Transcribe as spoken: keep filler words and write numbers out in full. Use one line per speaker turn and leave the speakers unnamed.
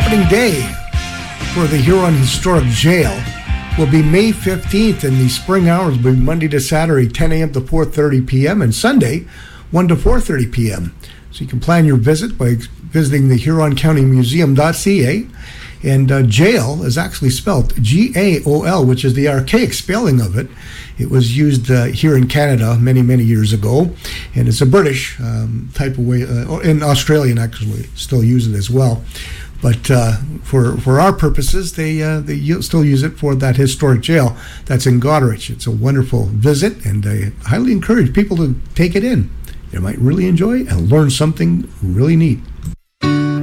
opening day for the Huron Historic Jail will be May fifteenth, and the spring hours will be Monday to Saturday, ten a.m. to four thirty p.m., and Sunday, one to four thirty p.m. So you can plan your visit by visiting the Huron County Museum dot c a. And uh, jail is actually spelled G A O L, which is the archaic spelling of it. It was used uh, here in Canada many, many years ago, and it's a British um, type of way, uh, or in Australian actually still use it as well. But uh, for for our purposes, they uh, they still use it for that historic jail that's in Goderich. It's a wonderful visit, and I highly encourage people to take it in. They might really enjoy it and learn something really neat.